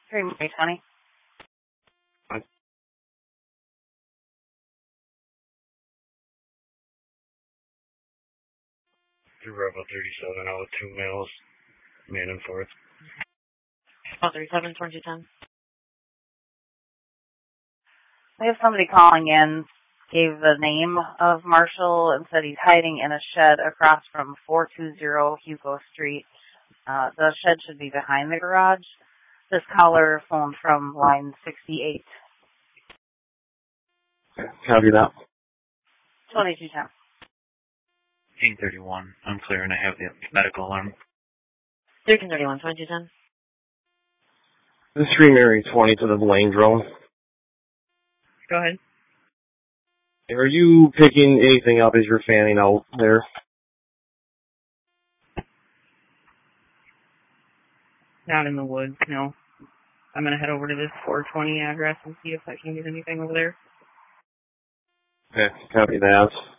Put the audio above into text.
320. Rebel 37 out with 2 males, man and fourth. 37, 2210. We have somebody calling in, gave the name of Marshall and said he's hiding in a shed across from 420 Hugo Street. The shed should be behind the garage. This caller phoned from line 68. Copy that. 2210. 1831. I'm clear and I have the medical alarm. 1331, 2210. This is 3 Mary 20 to the Blaine drone. Go ahead. Are you picking anything up as you're fanning out there? Not in the woods, no. I'm going to head over to this 420 address and see if I can get anything over there. Okay, copy that.